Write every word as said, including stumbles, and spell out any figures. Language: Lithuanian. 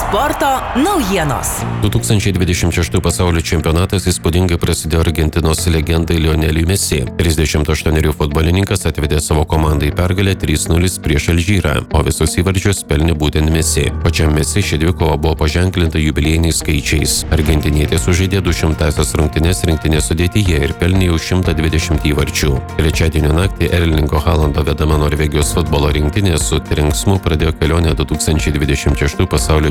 Sporto naujienos. du tūkstančiai dvidešimt šeštų pasaulio čempionatas įspūdingai prasidėjo Argentinos legendai Lioneliui Messi. trisdešimt aštuonerių futbolininkas atvedė savo komandai pergalę trys nulis prieš Alžyrą, o visus įvarčius pelnė būtent Messi. Pačiam Messi ši dvikova buvo paženklinta jubiliejiniais skaičiais. Argentinietis sužaidė du šimtąsias rungtynes rinktinės sudėtyje ir pelnė jau šimtą dvidešimt įvarčių. Trečiadienio naktį Erlingo Haalando vedama Norvegijos futbolo rinktinė su trenksmu pradėjo kelionę du tūkstančiai dvidešimt šeštų pasaulio